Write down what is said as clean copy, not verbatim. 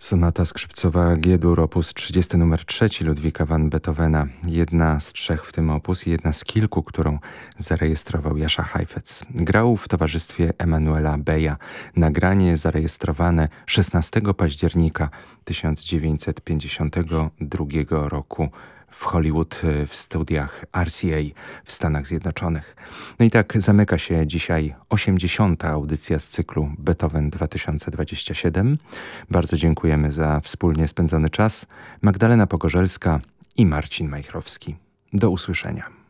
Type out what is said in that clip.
Sonata skrzypcowa G-dur op. 30 numer 3 Ludwika van Beethovena. Jedna z 3 w tym opus i jedna z kilku, którą zarejestrował Jascha Heifetz. Grał w towarzystwie Emanuela Beya. Nagranie zarejestrowane 16 października 1952 roku w Hollywood w studiach RCA w Stanach Zjednoczonych. No i tak zamyka się dzisiaj 80. audycja z cyklu Beethoven 2027. Bardzo dziękujemy za wspólnie spędzony czas. Magdalena Pogorzelska i Marcin Majchrowski. Do usłyszenia.